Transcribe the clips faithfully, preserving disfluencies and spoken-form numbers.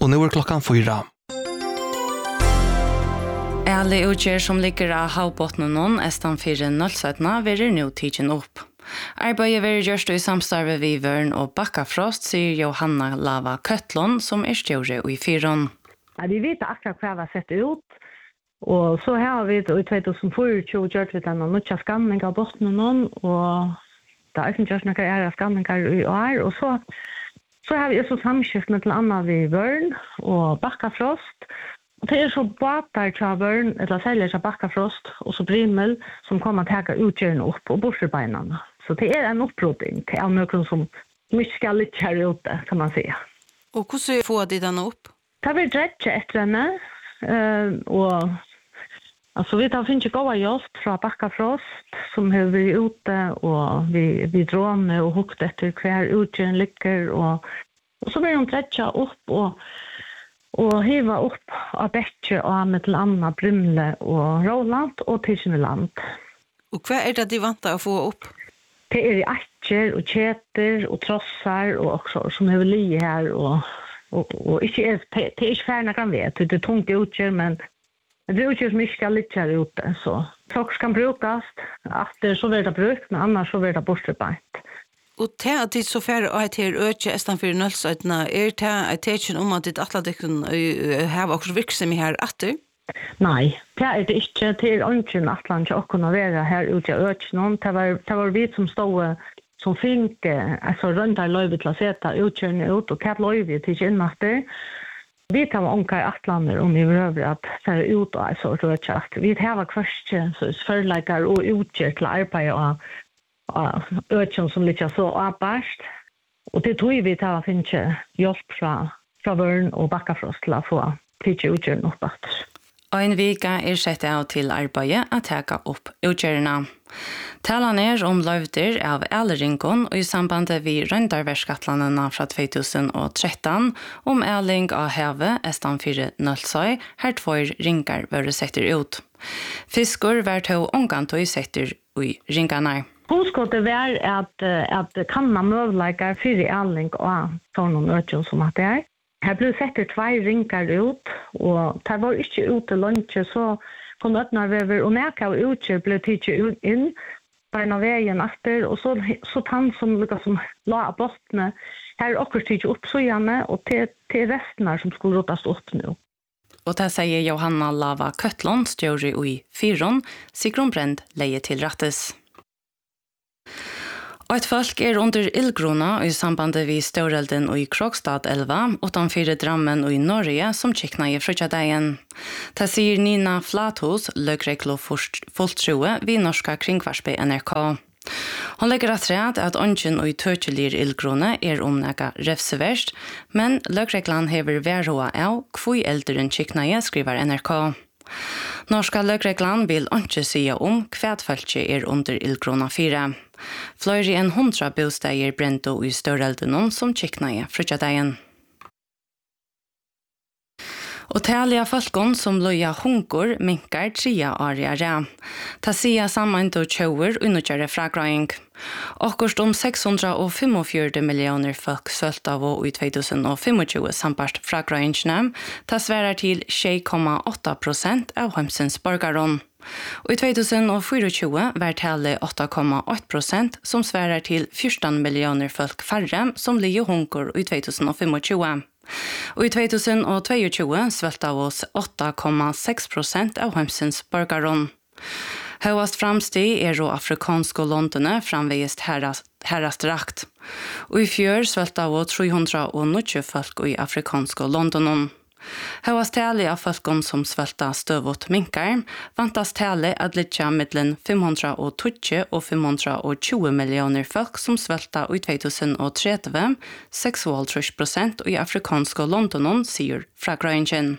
och nu är klockan fyra. Alle utgjør som ligger av havbottene noen, estan fire nullsetna, verer nå tidsen opp. Arbeidet verer gjørst i samstarve vi Vørn og Bakkafrost, sier Johanna Lava Køtlund, som er stjåre i fyron. Ja, vi vet akkurat hva vi har sett ut, og så har vi i tjugohundrafyrtio gjort vi denne nødja skanning av bottene noen, og det er ikke gjørst noen ære skanninger i år, og så, så har vi også samskift med til Anna vi Vørn og Bakkafrost. Det är så båtar tjavern, eller säljer sig Bakkafrost och så Brimmel som kommer att täcka utgörna upp och borsebeinarna. Så det är en upprodning till någon som mycket ska lite här ute, kan man säga. Och hur får de den upp? Det har vi dräckt efter henne. Uh, och alltså, vi tar finns ju goda hjälp från Bakkafrost som har vi ute och vi, vi drone och hukt efter kvar utgörna ligger. Och, och så blir de dräckt upp och og hiva upp av Bäcke og med til Anna, Brymle og Roland og Tisneland. Og hva er det de vant å få opp? Det er i atjer og kjeter og trossar og også som har li her og, og, og ikke er, det er ikke færre kan vet, det er tungt utgjør, men det er utgjør som ikke skal litt her ute, så folk kan brukes, at det så blir det brukt, men annars så blir det bortrebeint. Og til at de så færre og et her øke estan for nullsøytene, er det et tekken om at de atlet ikke har også virksomhet her etter? Nei, det er det ikke. Det er ikke en atlet ikke å kunne være her ute i økene. Det var, det var vi som stod som fikk altså, rundt her løyve til å sette utkjørende ut, og hva løyve til ikke innetter. Vi tar omkring atlander om vi behøver at det er ut og så rødt. Vi tar kvørste, så førleggere og utgjør til arbeid og ökon som lite så avbärst. Och det tog vi till att finna hjälp från, från Vörn och Bakkafrost till att få tidsje utgjørende opp. En vika er sett av til arbeidet å teka opp utgjørende. Talan er om løyvder av Æleringon og i sambandet vi røndarverskatlandene fra två tusen og tretton om Æling av havet estan fire nullsøy, her tvær ringar var setter ut. Fiskor var to ongantøy setter i ringarna. Hoskottet var at, at kanna møvleikar fyrir Æling og sånne økjon som at det er. Her ble sett tvær ringar ut, og det var ikke ute lunsje, så kom Øtnarvever, og nekka og utgjør ble tidsi inn, beina veien etter, og så, så tann som liksom la av bottene, her er akkurat tidsi oppsøgjane, og til, til restene som skulle råtast opp nå. Og det sier Johanna Lava Køtlund, stjåre i fyron, Sigrun Brend leie til rattes. Og et folk er under ildgrona i sambandet vi Størelden og i Krokstad elva, utanfyr Drammen og i Norge som kikna i frutjadeien. Det sier Nina Flathus, løgreglo fulltroe vi norska kringvarspe N R K. Hon legger at rett at ånden og i tøtjelir ildgrone er omnega revseverst, men løgreglan hever verroa av hvor elderen kikna i, skriver N R K. Norska løgreglan vil ikke si om kvætfølge er under ildgrona fire. Flere enn hundra bosteier brente i Størelden som kikna i frutjadeien. Og talige folkene som løya hunker minkar tria årigere. Ta sier sammen til tjauer unnutgjøre fragrøying. Akkurat om seks hundre femogfjøruti millioner folk sølt av i två tusen og tjugofem sampart fragrøyingene, ta sverer til sju komma åtta prosent av Hemsens borgaron. Og i två tusen og tjugofyra var tallet åtta komma åtta prosent som sverer til fjorton millioner folk færre som ligger hunker i två tusen og tjugofem. Og i två tusen og tjugotvå svälta av oss åtta komma sex procent av Hemsens borgaron. Høyast framsteg er og afrikanske londene framvegist herrast rakt. Og i fjør svälta av oss tre hundre og nittio folk i afrikanske londonen. Høyast tale av folkene som svälta støvåt minkar, vantas tale at litja middelen fem hundre og tjugo og fem hundre og tjue millioner folk som svälta i två tusen og trettio, seks komma tre procent i afrikanske londonen, sier fragrøyingen.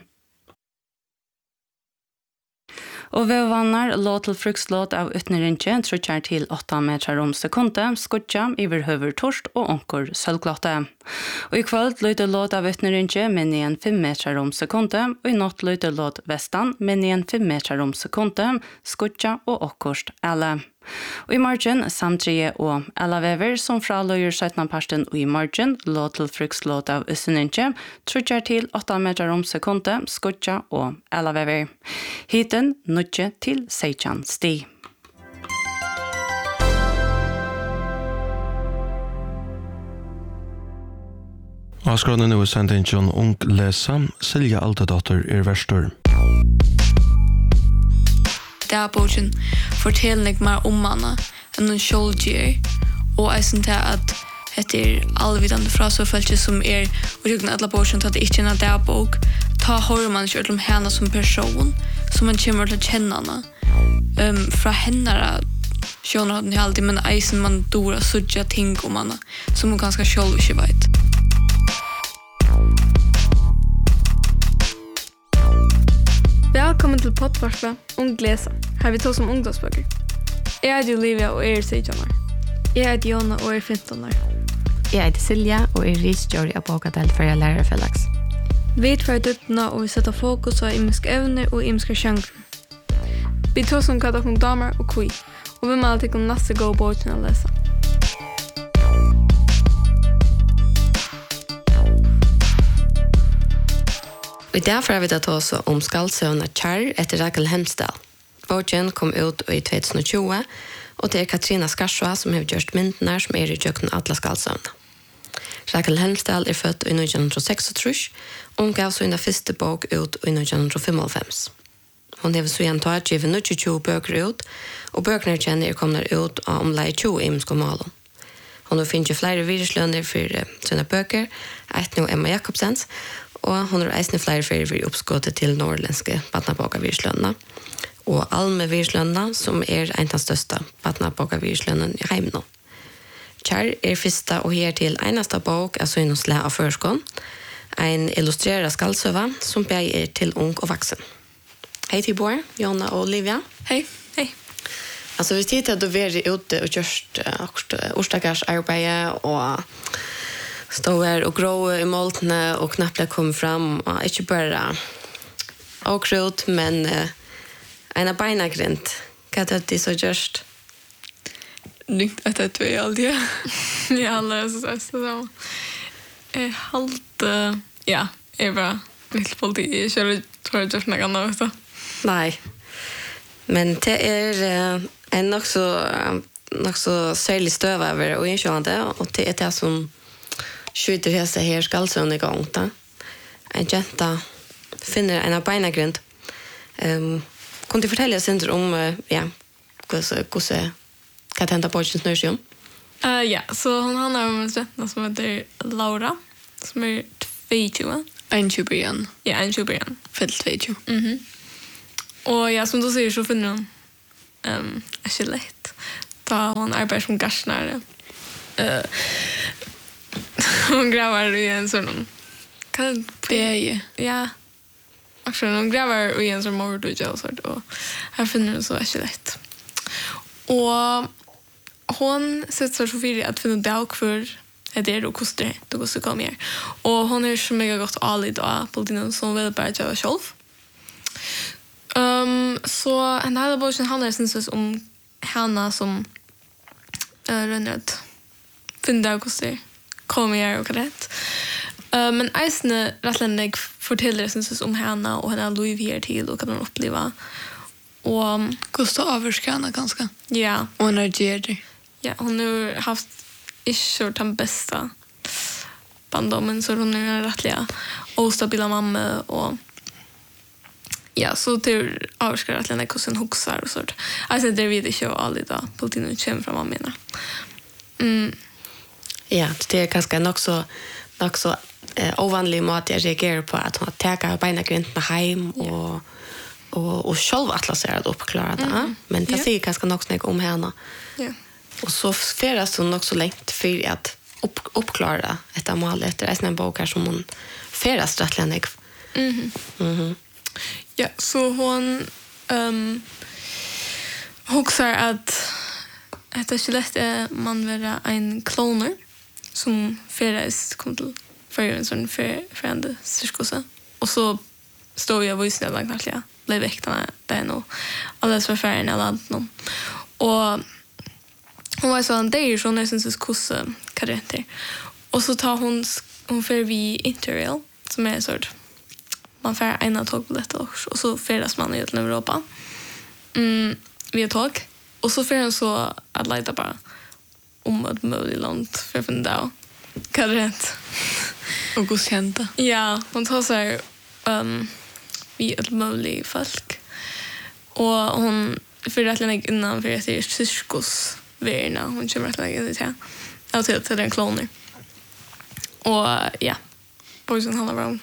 Og vedvannar lå til frukslåt av utnerinje trutjar til åtta meter om sekunde, skudja iver høver torst og onkur sølvglotte. Og i kvöld løyde låt av utnerinje med nien fem meter om sekunde, og i natt løyde låt vestan med nien fem meter om sekunde, skudja og okkurst alle. Og i morgen Samtrie og Ella Vever som fra løyer syttende parsten og i morgen lå til frukslåt av Øsseninje, trutjer til åtta meter om sekundet, Skutja og Ella Vever. Hiten nødje til seksten sti. Avskrådene nå er sendt inn John Ung Lesa, Silja Altedatter er verstor. Det er boken forteller ikke mer om henne enn hun selv gjør, og jeg synes at det er allvidende fra så følelse som er og gjør alle boken til at det ikke er en det bok, ta hører man ikke om henne som person, som man kommer til å kjenne henne. Um, fra henne skjønner hun alltid, men eisen man dår og sørger ting om henne, som hun ganske selv ikke vet. Velkommen til podcasten Ung Lesa. Her vi tar som ungdomsbøker. Jeg heter Olivia og er sytten år. Jeg heter Jonna og er femten år. Jeg heter Silja og er researcher av Bokadel for jeg lærer Felix. Vi er tvær dyptene og vi setter fokus på imiske evner og imiske sjanger. Vi tar som hva dere damer og kvi, og vi må alltid komme neste gå båten å lese. Og derfor har vi tatt oss om skaldsøvnet Kjær etter Rakel Hemsdal. Boken kom ut i tjugo tjue, og det er Katrina Skarsva som har gjort myndene som er i kjøkken alle skaldsøvnene. Rakel Hemsdal er født i nitton seksogtrýss, og hun gav sin første bok ut i nitton femoghalvfems. Hun har så igjen tatt givet nittiotjue bøker ut, og bøkene kjenner kommer ut av omleie tjue imske målen. Hun har finnet flere viruslønner for sine bøker, et nå Emma Jakobsens, og hun har eisende flere ferie for oppskåttet til norrländske badnaboka-virslønna, og Alme virslønna, som er en av største badnaboka-virslønnen i heimen. Kjær er første og her til eneste bok av Søgnosle av Førskån, en illustreret skaldsøva som begge er til ung og vaksen. Hei til Bård, Jonna og Olivia. Hei, hei. Altså, hvis tid til at du er ute og gjørst årstakars arbeid og stå her og grå i måltene og knappt kom fram, og ikke bare åkrot, men uh, en av beina grint. Hva er det så gjørst? Nykt at jeg tror jeg alltid. Jeg har løst det så. Jeg halte, ja, jeg er bare litt politi. Jeg kjører, tror jeg gjørst noe annet, vet du. Nei. Men det er uh, en nok så, uh, nok så særlig støvever og innkjølende, og det er det som skjuter hese her skaldsøvn i gang. Da. En jenta finner en av beina grunn. Um, kan du fortelle oss om uh, ja, hvordan hva det på ikke snør seg om? Uh, ja, så hun handler om en jenta som heter Laura, som er tjugo. En tjugo igjen. Ja, en tjugo igjen. Fyllt tjugo. Mhm. Og ja, som du sier, så finner hun um, er ikke lett. Da hun arbeider som garsnare. Uh, hon gräver i en sån kan det ja också hon gräver i en sån mord och så och här finner hon så är det lätt och hon sätter så för att finna dag för det är då kostar det då så kommer och hon är så mega gott all idag på den som vill bara göra själv um så en hel boken handlar syns om Hanna som är rennat finna dag kostar kommer jag och rätt. Uh, men eisne rättländeg fortäller syns om henne och henne Louis här till och kan hon uppleva. Och um, Gustav avskärna ganska. Ja, och hon är gärdig. Ja, hon har haft inte den bästa barndomen så hon är rättliga ostabila mamma och ja, så till avskär rättländeg hos en huxar och sånt. Alltså det vet inte jag aldrig då på tiden kommer från mamma. Mm. Ja, det er ganske nok så, nok så eh, ovanlig måte jeg reagerer på at hun tar beina grint med heim og, og, og selv atlaserer det oppklare det. Mm. Men det yeah. sier ganske nok snakk om henne. Yeah. Og så feres hun nok så lengt for at opp, oppklare det etter målet etter en bok her som hun feres rett og slett. Mhm. Mhm. Ja, så hon ehm huxar att att det skulle lätt man vara en kloner som feras kom till för en sån för frände cirkusa och så står jag vid snälla knappt ja blev väktarna där nog alla så färgen alla någon och hon var sån det är så nästan så kusse karaktär. Och så tar hon hon för vi Interrail som är sort man får ena tåg på detta också och så färdas man i Europa. Mm, vi tåg och så får han så att leta bara om ett möjligt land för att finna karat Och godkända. ja, hon tar så här um, vi ett möjligt folk. Och hon för att lägga innan för att det är syskos värna hon kommer att lägga det här. Alltså till den kloner. Och ja, boysen handlar om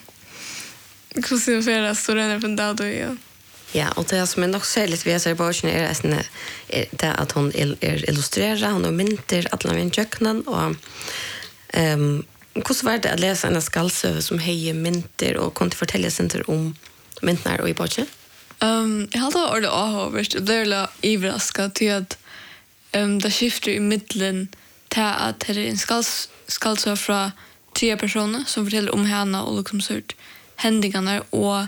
kusin för så den är från där då ja. Ja, och det som är nog särskilt vid sig boken är att är det att hon är illustrerar, hon har mynter alla min köknen och ehm hur var det att läsa en skalsöv som hejer mynter och kunde fortälja center om myntnar och i boken? Um, jag hade ordet avhåverst. Det är la överraskad till att um, det skiftar i middelen till att det är en skals, skalsöv från tre personer som fortäller om henne och liksom sort händingarna och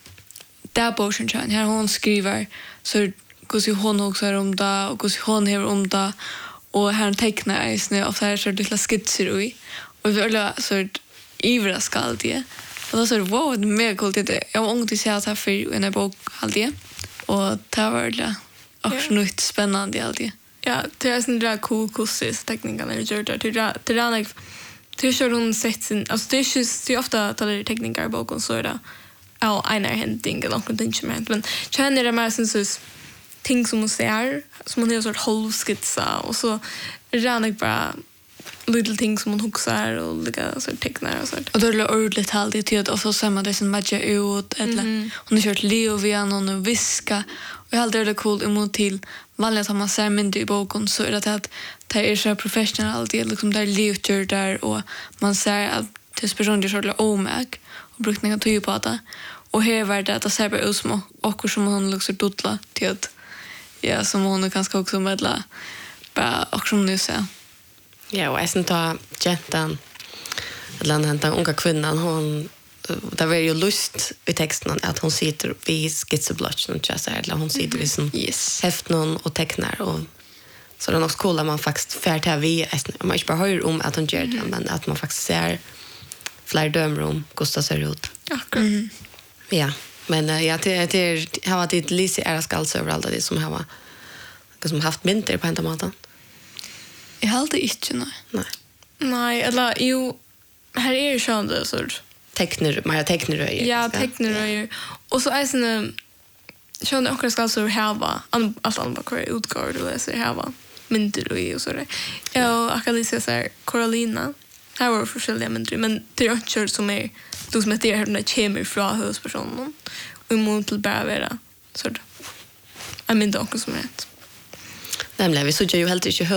där boken tjän. Här hon skriver så hur hon också är om det och hur hon har om det och här tecknar jag snö och så här så lite skitser i och vi alla så överraskad det. Och då så wow, det är mega coolt det. Jag var ung till att se att här för en bok alltid. Och det var det också nytt spännande alltid. Ja, det är sån där cool kursis teknikerna är gjort där. Det är det är like det är hon sett sin alltså det är just det är ofta att det är tekniker i boken så är det ja, en är händing eller något instrument men känner det mer som så ting som hon ser som hon har sort halvskitsa och så rätt bara little things som hon huxar och lika så tecknar och så. Och då är det ordentligt alltid till att också samma det som matchar ut eller mm-hmm. hon har kört Leo via någon och viska och jag hade det coolt emot till vanligt att man ser mindre i boken så är det att det är så professionellt alltid liksom där Leo där och man ser att det personer kör till omäg och brukar att ta på det och här var det att det ser bara ut som och som hon liksom dottla till att ja som hon är ganska också medla bara och som nu ser. Ja, och jag sen ta Jentan eller den unga kvinnan hon det var ju lust i texten att hon sitter vid skitsblotchen och just eller hon sitter vid sin yes. häft någon och tecknar och så det är också cool att man faktiskt färt här vi man inte bara hör om att hon gör det mm. men att man faktiskt ser fler dömer om Gustav ser ut. Ja, mm. Ja, men uh, ja det det har varit ett Lise är skals överallt det som har som haft mynter på en maten. Jag hade inte nej. Nej. Nej, eller jo här är ju sån där sort tecknar man tecknar röjer. Ja, tecknar röjer. Och så är sen sån där också ska så här allt annat bara utgår och läser här va. Mynter och så där. Ja, och Alicia säger Carolina. Här var forskjelliga mynter, men det är också som är de som heter den där kemer från huspersonen och emot till bara vara så. Jag minns också som är rätt. Nämligen, vi såg ju helt inte